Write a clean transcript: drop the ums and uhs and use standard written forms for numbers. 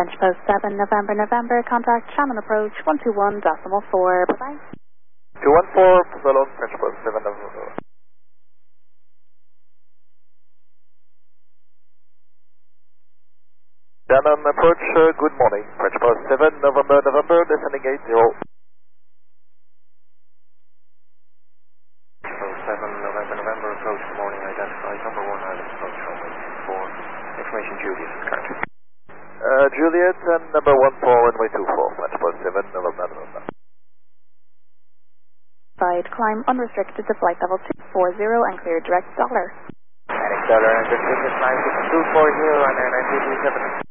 French Post 7, November, November, contact Shannon Approach 121.4, bye-bye. 214, Salon, French Post 7, November. Shannon Approach, good morning, French Post 7, November, November, descending 80. Post 7, November, November, approach, good morning, identified, number 1 island, approach, runway 4, information Juliet, correct. Juliet and number 14, runway 24, French Post 7, November, November. Climb unrestricted to flight level 240 and clear direct dollar. Direct dollar, and this is 9624 and 937.